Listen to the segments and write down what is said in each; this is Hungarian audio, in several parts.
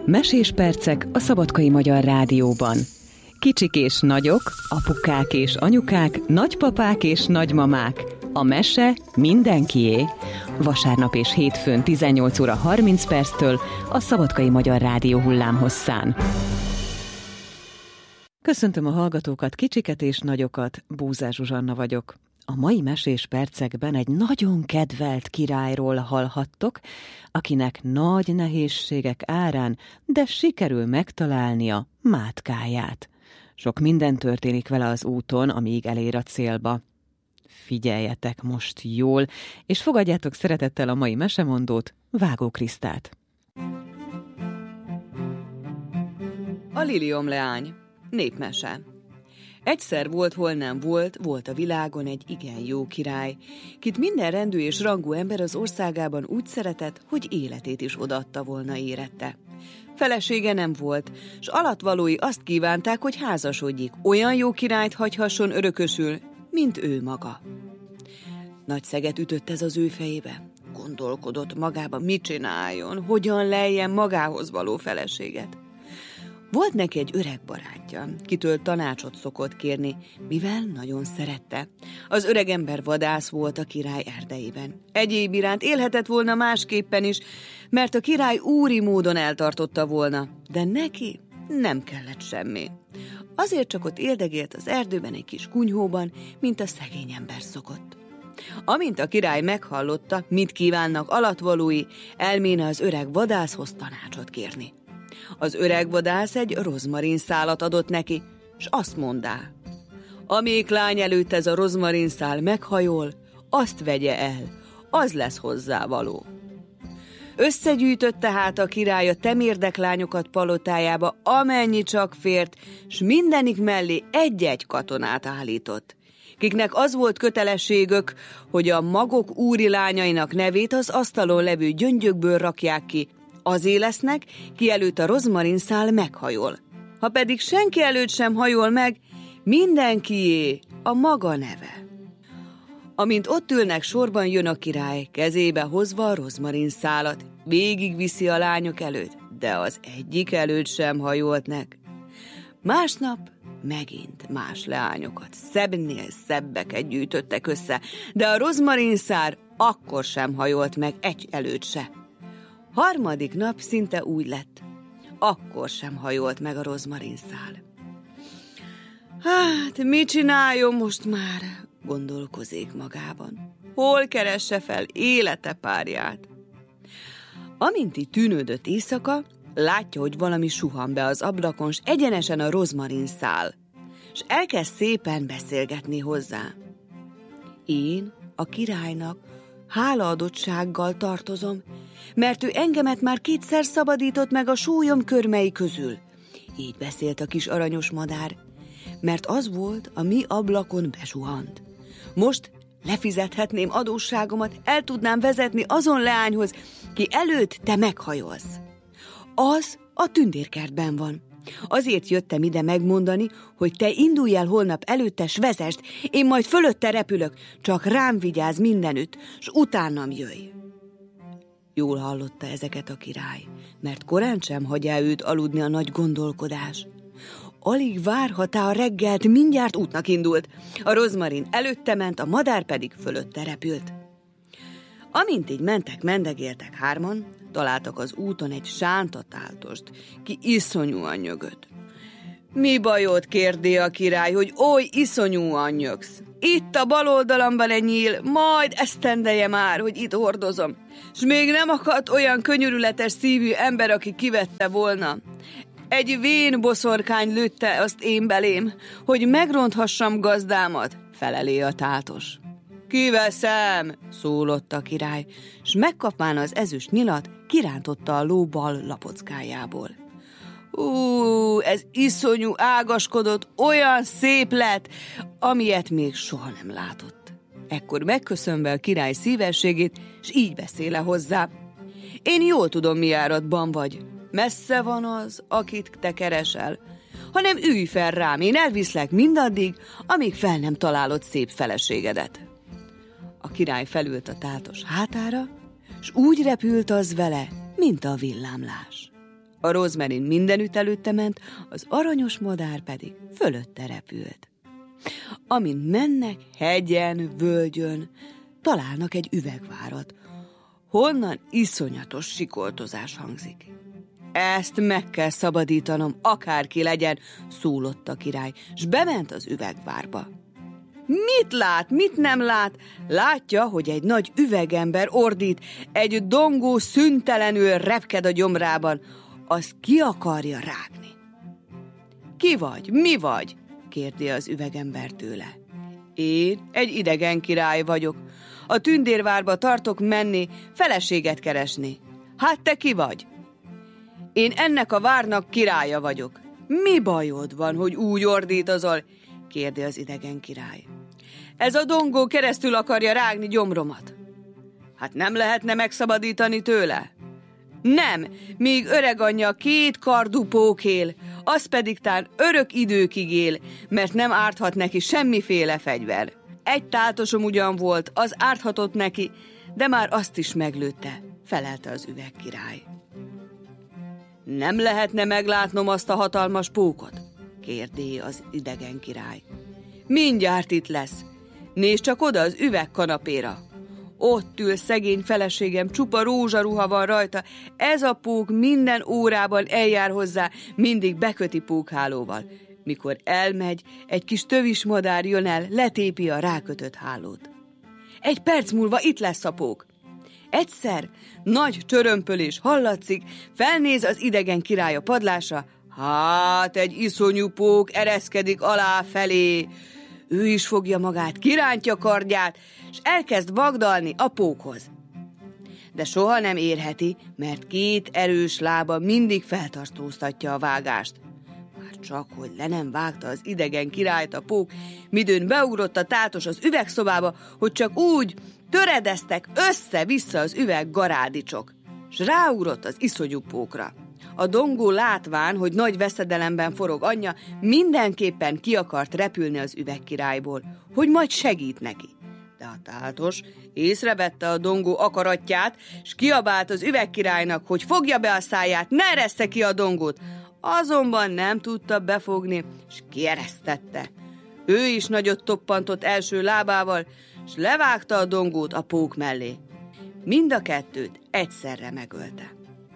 Mesés percek a Szabadkai Magyar Rádióban. Kicsik és nagyok, apukák és anyukák, nagypapák és nagymamák. A mese mindenkié. Vasárnap és hétfőn 18 óra 30 perctől a Szabadkai Magyar Rádió hullámhosszán. Köszöntöm a hallgatókat, kicsiket és nagyokat, Búzár Zsuzsanna vagyok. A mai mesés percekben egy nagyon kedvelt királyról hallhattok, akinek nagy nehézségek árán, de sikerül megtalálnia mátkáját. Sok minden történik vele az úton, amíg elér a célba. Figyeljetek most jól, és fogadjátok szeretettel a mai mesemondót, Vágó Krisztát. A liliomleány. Népmese. Egyszer volt, hol nem volt, volt a világon egy igen jó király, kit minden rendű és rangú ember az országában úgy szeretett, hogy életét is odaadta volna érette. Felesége nem volt, s alattvalói azt kívánták, hogy házasodjék, olyan jó királyt hagyhasson örökösül, mint ő maga. Nagy szeget ütött ez az ő fejébe. Gondolkodott magába, mit csináljon, hogyan leljen magához való feleséget. Volt neki egy öreg barátja, kitől tanácsot szokott kérni, mivel nagyon szerette. Az öreg ember vadász volt a király erdeiben. Egyéb iránt élhetett volna másképpen is, mert a király úri módon eltartotta volna, de neki nem kellett semmi. Azért csak ott éldegélt az erdőben egy kis kunyhóban, mint a szegény ember szokott. Amint a király meghallotta, mit kívánnak alattvalói, elméne az öreg vadászhoz tanácsot kérni. Az öreg vadász egy rozmarinszálat adott neki, s azt mondá: amíg lány előtt ez a rozmarinszál meghajol, azt vegye el, az lesz hozzávaló. Összegyűjtött tehát a király a temérdek lányokat palotájába, amennyi csak fért, s mindenik mellé egy-egy katonát állított, kiknek az volt kötelességük, hogy a magok úri lányainak nevét az asztalon levő gyöngyökből rakják ki, azé lesznek, ki előtt a rozmarinszál meghajol. Ha pedig senki előtt sem hajol meg, mindenkié a maga neve. Amint ott ülnek sorban, jön a király, kezébe hozva a rozmarinszálat, végigviszi a lányok előtt, de az egyik előtt sem hajolt meg. Másnap megint más leányokat, szebbnél szebbeket gyűjtöttek össze, de a rozmarinszár akkor sem hajolt meg egy előtt se. Harmadik nap szinte úgy lett, akkor sem hajolt meg a rozmarinszál. Hát, mit csináljon most már, gondolkozik magában. Hol keresse fel élete párját? Amint így tűnődött éjszaka, látja, hogy valami suhan be az ablakon, s egyenesen a rozmarinszál, s elkezd szépen beszélgetni hozzá. Én a királynak hálaadottsággal tartozom, mert ő engemet már 2-szer szabadított meg a sólyom körmei közül. Így beszélt a kis aranyos madár, mert az volt, a mi ablakon besuhant. Most lefizethetném adósságomat, el tudnám vezetni azon leányhoz, ki előtt te meghajolsz. Az a tündérkertben van. Azért jöttem ide megmondani, hogy te indulj el holnap előtte, s vezest, én majd fölötte repülök, csak rám vigyázz mindenütt, s utánam jöjj. Jól hallotta ezeket a király, mert korán sem hagyja őt aludni a nagy gondolkodás. Alig várhatá a reggelt, mindjárt útnak indult. A rozmarin előtte ment, a madár pedig fölötte repült. Amint így mendegéltek hárman, találtak az úton egy sántatáltost, ki iszonyúan nyögött. Mi bajod, kérdé a király, hogy oly iszonyúan nyögsz? Itt a bal oldalamban egy nyíl, majd esztendeje már, hogy itt hordozom. S még nem akadt olyan könyörületes szívű ember, aki kivette volna. Egy vén boszorkány lőtte azt én belém, hogy megronthassam gazdámat, felelé a táltos. Kiveszem, szólott a király, s megkapván az ezüst nyilat, kirántotta a ló bal lapockájából. Ez iszonyú ágaskodott, olyan szép lett, amilyet még soha nem látott. Ekkor megköszönve a király szívességét, s így beszéle hozzá. Én jól tudom, mi járatban vagy. Messze van az, akit te keresel, hanem ülj fel rám, én elviszlek mindaddig, amíg fel nem találod szép feleségedet. A király felült a táltos hátára, s úgy repült az vele, mint a villámlás. A rozmarin mindenütt előtte ment, az aranyos madár pedig fölötte repült. Amint mennek hegyen, völgyön, találnak egy üvegvárat, honnan iszonyatos sikoltozás hangzik. Ezt meg kell szabadítanom, akárki legyen, szólott a király, s bement az üvegvárba. Mit lát, mit nem lát? Látja, hogy egy nagy üvegember ordít, egy dongó szüntelenül repked a gyomrában, az ki akarja rágni. Ki vagy, mi vagy? Kérdi az üvegember tőle. Én egy idegen király vagyok. A tündérvárba tartok menni, feleséget keresni. Hát te ki vagy? Én ennek a várnak királya vagyok. Mi bajod van, hogy úgy ordítozol? Kérdi az idegen király. Ez a dongó keresztül akarja rágni gyomromat. Hát nem lehetne megszabadítani tőle? Nem, míg öreganyja 2 kardú pók él, az pedig tán örök időkig él, mert nem árthat neki semmiféle fegyver. Egy táltosom ugyan volt, az árthatott neki, de már azt is meglőtte, felelte az üvegkirály. Nem lehetne meglátnom azt a hatalmas pókot? Kérdi az idegen király. Mindjárt itt lesz. Nézd csak oda az üvegkanapéra. Ott ül szegény feleségem, csupa rózsaruha van rajta. Ez a pók minden órában eljár hozzá, mindig beköti pókhálóval. Mikor elmegy, egy kis tövis madár jön el, letépi a rákötött hálót. 1 perc múlva itt lesz a pók. Egyszer nagy csörömpölés hallatszik, felnéz az idegen király a padlásra, hát egy iszonyú pók ereszkedik alá felé. Ő is fogja magát, kirántja kardját, és elkezd vagdalni a pókhoz. De soha nem érheti, mert 2 erős lába mindig feltartóztatja a vágást. Már csak, hogy le nem vágta az idegen királyt a pók, midőn beugrott a tátos az üvegszobába, hogy csak úgy töredeztek össze-vissza az üveg garádicsok, s ráugrott az iszonyú pókra. A dongó látván, hogy nagy veszedelemben forog anyja, mindenképpen ki akart repülni az üvegkirályból, hogy majd segít neki. De a tátos észrevette a dongó akaratját, s kiabált az üvegkirálynak, hogy fogja be a száját, ne eressze ki a dongót. Azonban nem tudta befogni, s kieresztette. Ő is nagyot toppantott első lábával, s levágta a dongót a pók mellé. Mind a 2 egyszerre megölte.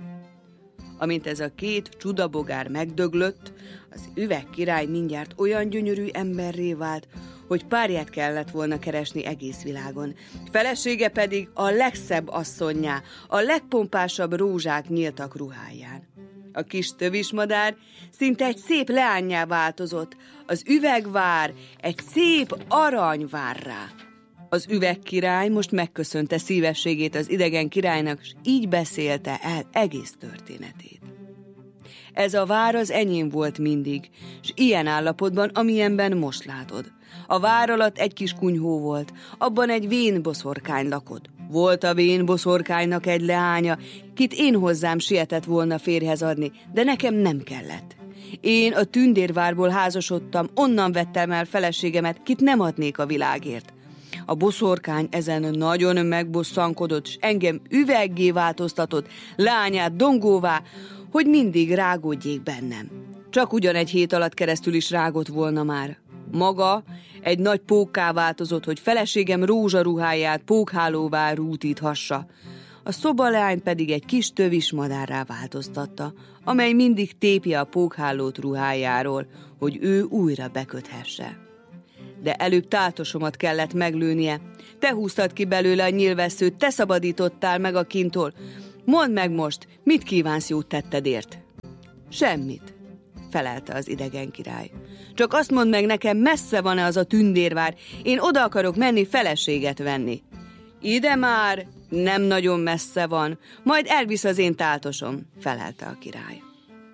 Amint ez a 2 csudabogár megdöglött, az üvegkirály mindjárt olyan gyönyörű emberré vált, hogy párját kellett volna keresni egész világon. Felesége pedig a legszebb asszonnyá, a legpompásabb rózsák nyíltak ruháján. A kis tövismadár szinte egy szép leánnyá változott, az üvegvár egy szép aranyvárrá. Az üvegkirály most megköszönte szívességét az idegen királynak, s így beszélte el egész történetét. Ez a vár az enyém volt mindig, s ilyen állapotban, amilyenben most látod. A vár alatt egy kis kunyhó volt, abban egy vén boszorkány lakott. Volt a vén boszorkánynak egy leánya, kit én hozzám sietett volna férjhez adni, de nekem nem kellett. Én a tündérvárból házasodtam, onnan vettem el feleségemet, kit nem adnék a világért. A boszorkány ezen nagyon megbosszankodott, s engem üveggé változtatott, leányát dongóvá, hogy mindig rágódjék bennem. Csak ugyan egy hét alatt keresztül is rágott volna már. Maga egy nagy pókká változott, hogy feleségem rózsaruháját pókhálóvá rútíthassa. A szobaleány pedig egy kis tövis madárrá változtatta, amely mindig tépi a pókhálót ruhájáról, hogy ő újra beköthesse. De előbb táltosomat kellett meglőnie. Te húztad ki belőle a nyílvesszőt, te szabadítottál meg a kintól. Mondd meg most, mit kívánsz jót tettedért? Semmit, felelte az idegen király. Csak azt mondd meg nekem, messze van-e az a tündérvár, én oda akarok menni feleséget venni. Ide már nem nagyon messze van, majd elvisz az én táltosom, felelte a király.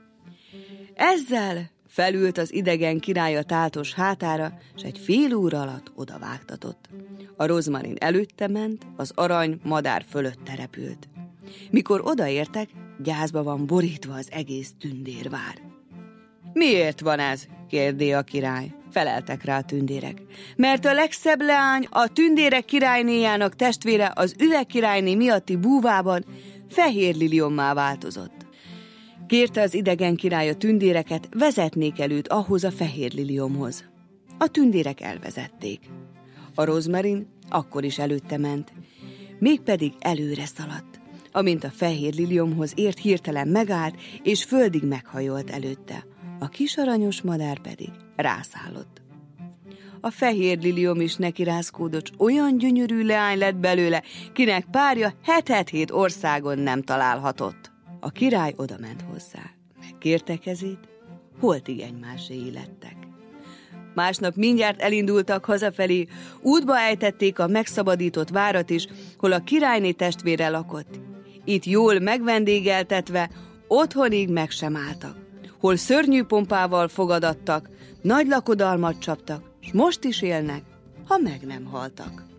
Ezzel felült az idegen király a táltos hátára, s egy fél óra alatt odavágtatott. A rozmarin előtte ment, az arany madár fölötte repült. Mikor odaértek, gyászba van borítva az egész tündérvár. Miért van ez? kérdé a király. Feleltek rá a tündérek. Mert a legszebb leány, a tündérek királynéjának testvére az üvegkirályné miatti búvában fehér liliommá változott. Kérte az idegen király a tündéreket, vezetnék el őt ahhoz a fehér liliomhoz. A tündérek elvezették. A rozmarin akkor is előtte ment, mégpedig előre szaladt. Amint a fehér liliomhoz ért, hirtelen megállt, és földig meghajolt előtte. A kis aranyos madár pedig rászállott. A fehér liliom is neki rázkódott, olyan gyönyörű leány lett belőle, kinek párja 7 országon nem találhatott. A király odament hozzá, megkérte kezét, holtig egymáséi lettek. Másnap mindjárt elindultak hazafelé, útba ejtették a megszabadított várat is, hol a királyné testvére lakott. Itt jól megvendégeltetve, otthonig meg sem álltak, hol szörnyű pompával fogadattak, nagy lakodalmat csaptak, s most is élnek, ha meg nem haltak.